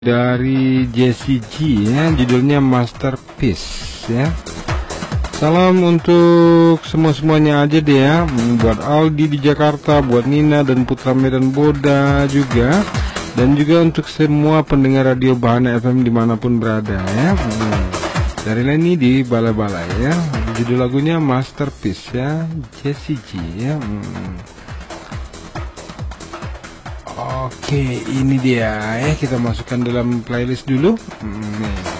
dari Jessie G ya, judulnya Masterpiece ya. Salam untuk semuanya aja deh ya, buat Aldi di Jakarta, buat Nina dan Putra Medan Boda juga, dan juga untuk semua pendengar radio Bahana FM dimanapun berada ya. Dari Leni di Balai-Balai ya, judul lagunya Masterpiece ya, Jessie G ya. Oke, ini dia ya, kita masukkan dalam playlist dulu. Nih.